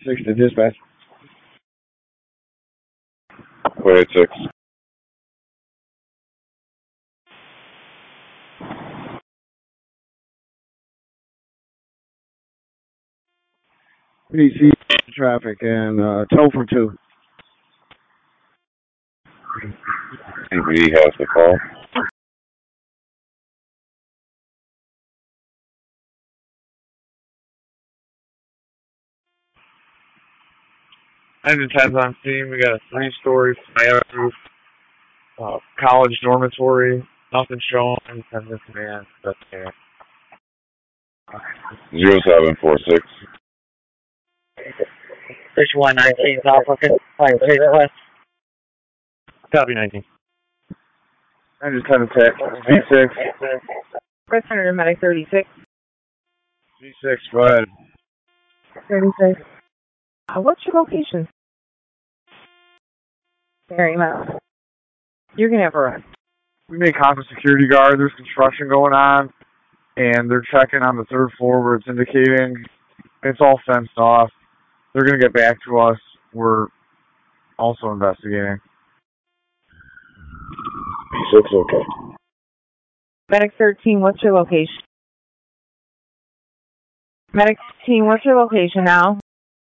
6 to dispatch. 486. PC traffic and tow for 2. CPD has the call. Engine 10's on scene. We got a 3-story fireproof college dormitory. Nothing showing. 10's in command. That's there. 0746. Station 119, South Looking. Flying Pacific West. Copy 19. Engine 10 attack. V6. Press Center, Medic 36. V6, go ahead. 36. What's your location? Marymount. You're going to have a run. We made contact with security guard. There's construction going on, and they're checking on the 3rd floor where it's indicating it's all fenced off. They're going to get back to us. We're also investigating. V6, okay. Medic 13, what's your location? Medic 13, what's your location now?